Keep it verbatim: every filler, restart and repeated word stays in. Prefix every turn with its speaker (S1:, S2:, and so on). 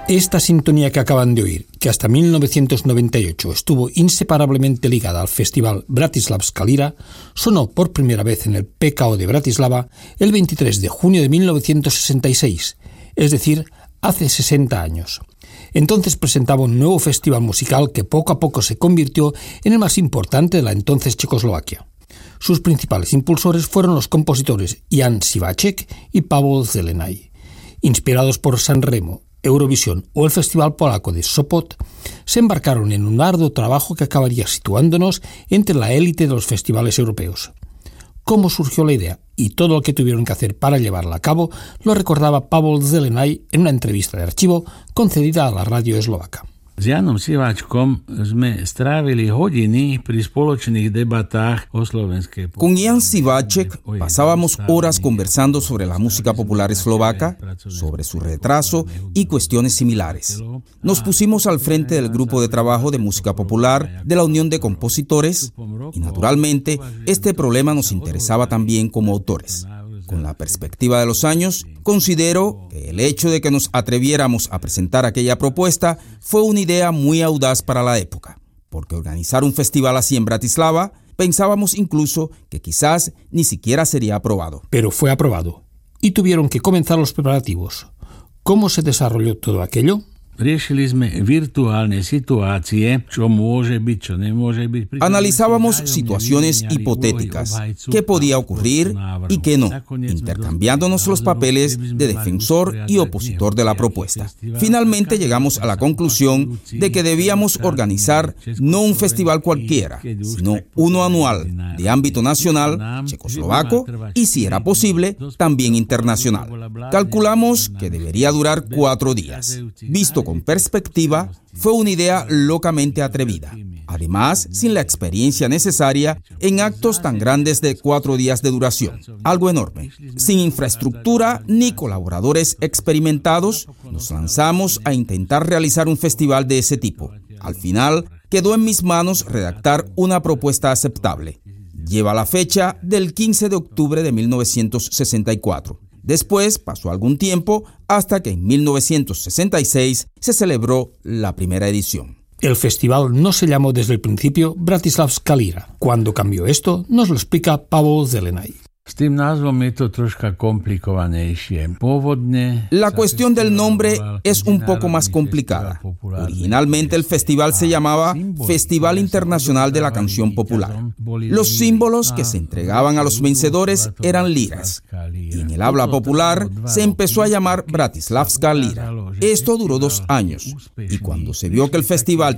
S1: Esta sintonía que acaban de oír, que hasta mil novecientos noventa y ocho estuvo inseparablemente ligada al festival Bratislavska Lira, sonó por primera vez en el P K O de Bratislava el veintitrés de junio de mil novecientos sesenta y seis, es decir, hace sesenta años. Entonces presentaba un nuevo festival musical que poco a poco se convirtió en el más importante de la entonces Checoslovaquia. Sus principales impulsores fueron los compositores Jan Sivacek y Pavel Zelenay. Inspirados por San Remo, Eurovisión o el Festival Polaco de Sopot, se embarcaron en un arduo trabajo que acabaría situándonos entre la élite de los festivales europeos. Cómo surgió la idea y todo lo que tuvieron que hacer para llevarla a cabo lo recordaba Pavel Zelenay en una entrevista de archivo concedida a la radio eslovaca.
S2: S Janom Siváčkom sme strávili hodiny pri spoločných debatách o slovenskej populárnej.
S3: Con Jan Sivacek pasábamos horas conversando sobre la música popular eslovaca, sobre su retraso y cuestiones similares. Nos pusimos al frente del grupo de trabajo de música popular de la Unión de Compositores y, naturalmente, este problema nos interesaba también como autores. Con la perspectiva de los años, considero que el hecho de que nos atreviéramos a presentar aquella propuesta fue una idea muy audaz para la época, porque organizar un festival así en Bratislava, pensábamos incluso que quizás ni siquiera sería aprobado.
S1: Pero fue aprobado, y tuvieron que comenzar los preparativos. ¿Cómo se desarrolló todo aquello?
S2: Riešili sme virtuálne situácie, čo môže byť, čo nemôže byť.
S3: Analizábamos situaciones hipotéticas, qué podía ocurrir y qué no, intercambiándonos los papeles de defensor y opositor de la propuesta. Finalmente llegamos a la conclusión de que debíamos organizar no un festival cualquiera, sino uno anual, de ámbito nacional, checoslovaco y, si era posible, también internacional. Calculamos que debería durar cuatro días. Visto con perspectiva, fue una idea locamente atrevida. Además, sin la experiencia necesaria en actos tan grandes de cuatro días de duración. Algo enorme. Sin infraestructura ni colaboradores experimentados, nos lanzamos a intentar realizar un festival de ese tipo. Al final, quedó en mis manos redactar una propuesta aceptable. Lleva la fecha del quince de octubre de mil novecientos sesenta y cuatro. Después pasó algún tiempo hasta que en mil novecientos sesenta y seis se celebró la primera edición.
S1: El festival no se llamó desde el principio Bratislavska Lira. Cuando cambió esto, nos lo explica Pavel Zelenay.
S2: S tým názvom je to troška komplikovanejšie. Pôvodne
S3: La cuestión del nombre es un poco más complicada. Originalmente el festival se llamaba Festival Internacional de la Canción Popular. Los símbolos que se entregaban a los vencedores eran liras. Y en el habla popular se empezó a llamar Bratislavska Lira. Esto duró dos años. Y cuando se vio que el festival